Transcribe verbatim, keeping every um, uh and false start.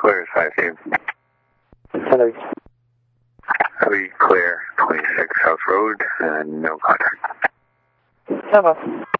Clear, five two. Hello. Heavy clear, twenty-six South Road, and no contact. Hello.